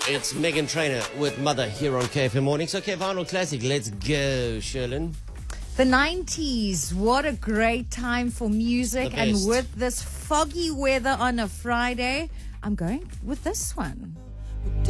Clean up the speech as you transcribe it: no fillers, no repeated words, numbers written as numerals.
It's Megan Trainor with Mother here on KFM Mornings. Okay, Vinyl Classic, let's go, Sherlyn. The 90s, what a great time for music. The And best. with this foggy weather on a Friday, I'm going with this one.